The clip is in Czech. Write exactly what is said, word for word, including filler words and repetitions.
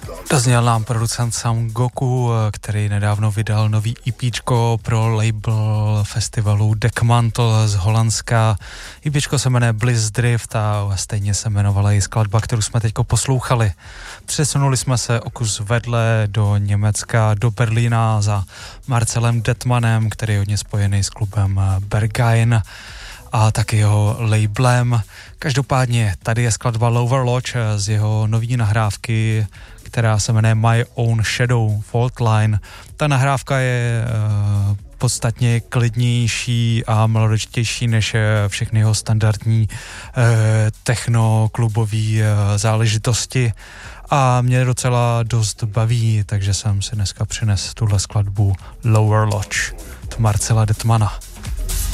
Dozněl nám producent Son Goku, který nedávno vydal nový EPčko pro label festivalu Dekmantel z Holandska. EPčko se jmenuje Bliss Drift a stejně se jmenovala i skladba, kterou jsme teďko poslouchali. Přesunuli jsme se o kus vedle do Německa, do Berlína za Marcelem Detmanem, který je hodně spojený s klubem Berghain a taky jeho labelem. Každopádně tady je skladba Lower Lodge z jeho nový nahrávky, která se jmenuje My Own Shadow Fault Line. Ta nahrávka je uh, podstatně klidnější a melodičtější než všechny jeho standardní uh, techno-klubový uh, záležitosti a mě docela dost baví, takže jsem si dneska přines tuhle skladbu Lower Lodge od Marcela Detmana.